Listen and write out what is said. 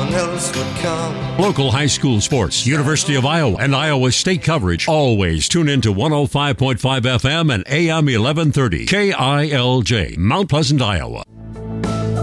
one else would come. Local high school sports, University of Iowa, and Iowa State coverage. Always tune in to 105.5 FM and AM 1130. KILJ, Mount Pleasant, Iowa.